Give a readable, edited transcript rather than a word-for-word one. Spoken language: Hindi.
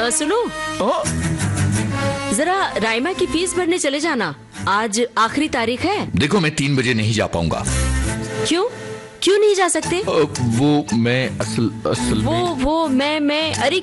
सुनो, ओ, जरा राइमा की फीस भरने चले जाना, आज आखिरी तारीख है। देखो मैं 3 बजे नहीं जा पाऊंगा। क्यों क्यों नहीं जा सकते? वो मैं असल में वो मैं अरे